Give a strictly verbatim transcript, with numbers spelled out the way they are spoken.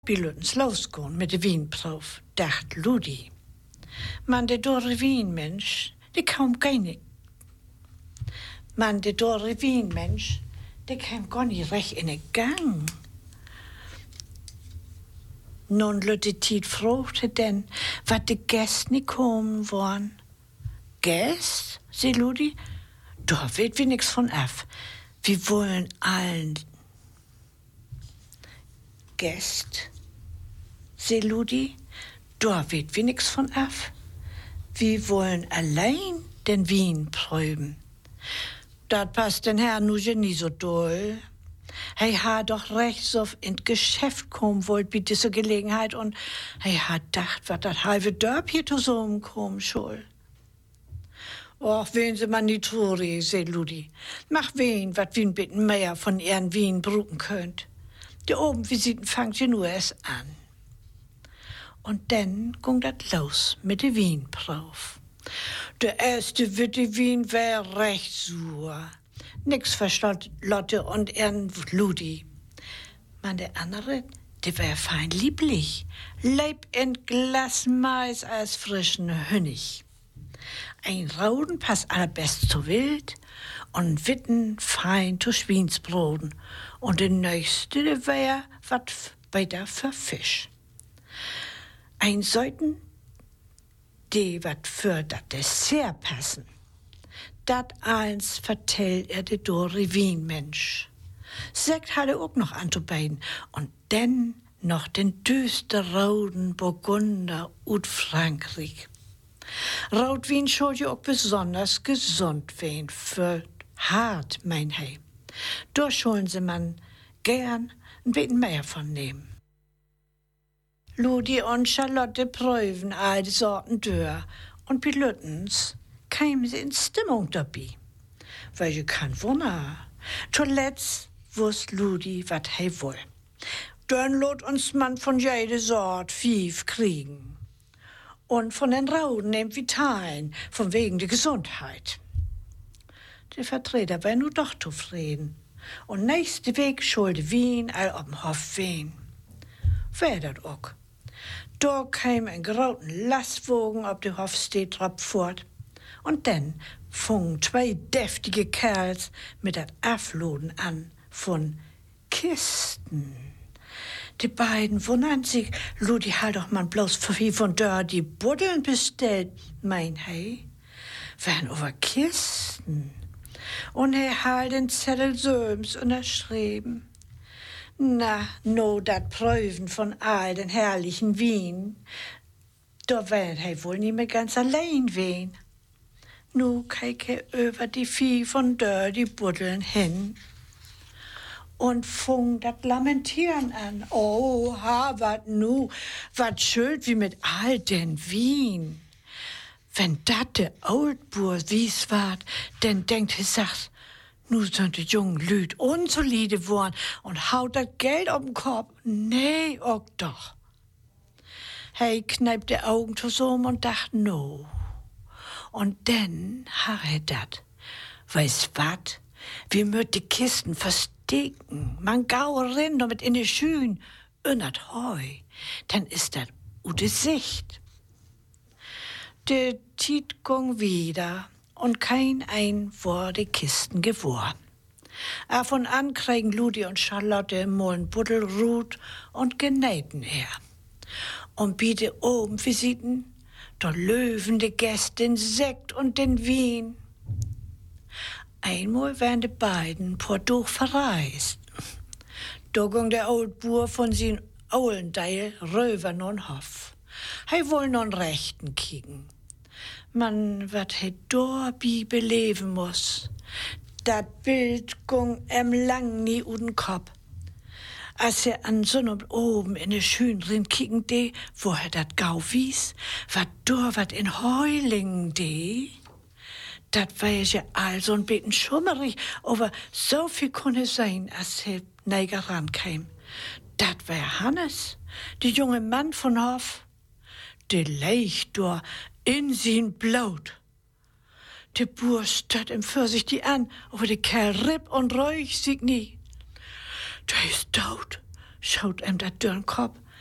Bilutens losgehen mit der Wienprof, dacht Ludi. Man, der dore Wienmensch, der kaum keine. Man, der dore Wienmensch, der kam gar nicht recht in den Gang. Nun Leute Tiet fragte denn, wat de Gäste nicht kommen wollen. Gäste, sie Ludi, da wird wir nix von af. Wir wollen allen Gäste, sie Ludi, da wird wir nix von af. Wir wollen allein den Wien prüben. Dat passt den Herrn nu nie so doll. Hij hat doch recht so ins Geschäft kommen wollt bei dieser Gelegenheit und hij hat dacht, wat dat halbe Dörp hier zusammenkommen soll. Och, wen sie man nicht traurig, sagt Ludi. Mach wen, wat wien bitten mehr von ihren Wien bruken könnt. Die oben Visiten fangt ihr nur erst an. Und dann ging dat los mit der Wienprof. Der erste Witte Wien wär recht sur. Nix verstand Lotte und ihren Ludi. Man, der andere, der wär fein lieblich. Leib in Glas Mais als frischen Hünig. Ein Rauden passt allerbest zu Wild und Witten fein zu Schweinsbroden. Und der nächste, der wär wat weiter für Fisch. Ein Säuten, die wat für dat Dessert passen. Dat eins vertellt er de dore Wienmensch. Sekt hatte auch noch an zu beiden und dann noch den düsterroten Burgunder ut Frankreich. Rotwein soll ja auch besonders gesund werden, für hart, mein Hei. Da sollen sie man gern ein bisschen mehr von nehmen. Ludi und Charlotte prüfen all die Sorten durch und bei Lüttens kämen sie in Stimmung dabei. Welche kein Wunder. Zuletzt wusst Ludi, wat hei woll. Dann lot uns man von jede Sort Fief kriegen. Und von den Rauden nehmt Vitalen, von wegen der Gesundheit. Der Vertreter war nur doch zufrieden. Und nächste Weg schulde Wien all ob'n Hof wehen. Wär dat ook. Da kam ein grauten Lastwagen ob de Hofsteetrop fort. Und dann fungen zwei deftige Kerls mit dat Afloden an von Kisten. Die beiden wundern sich, Ludi halt doch man bloß für wie von dör die Buddeln bestellt, mein Hei. Wären over Kisten. Und er halt den Zettel söms unterschrieben. Na, no dat Prüfen von all den herrlichen Wien. Da wären er wohl nie mehr ganz allein wehen. Nu keke über die Vieh von dör die Buddeln hin. Und fung dat Lamentieren an. Oh, ha, wat nu, wat schuld wie mit all den Wien. Wenn dat de Oldboer wies ward, denn denkt he sagt, nu sind die jungen Lüd unsolide worden und haut dat Geld auf den Kopf. Nee, auch doch. Hey kneipt de Augen zusammen und dacht, no. Und denn ha he dat. Weiss wat? Wir möt die Kisten verstecken. Man gau rin damit in die Schühen. Unnert heu. Dann ist dat ute Sicht. De Tiet ging wieder und kein ein war die Kisten gewor. A von an kriegen Ludi und Charlotte mollen Buddelrut und genähten er. Und biete oben Visiten, da löwen die Gäste den Sekt und den Wien. Einmal wären die beiden por durch verreist. Da ging der Oldboer von sin Aulendeil röver non Hof. Hei woll non Rechten kicken. Man, wat he dorbi beleben muss. Dat Bild ging em lang nie uden Kopf. Als er an Sonn oben in de Schün drin kicken de, wo er dat gau wies, wat dor wat in Heulingen de. Dat war ja all so ein bisschen schummerig, aber so viel konnte sein, als er näher rankam. Dat war Hannes, der junge Mann von Hof. Der leicht dor in sin Blut. Der Bur statt ihm für sich die an, aber der Kerl ripp und reuch sich nie. Der ist tot, schaut ihm dat dürren Kopf.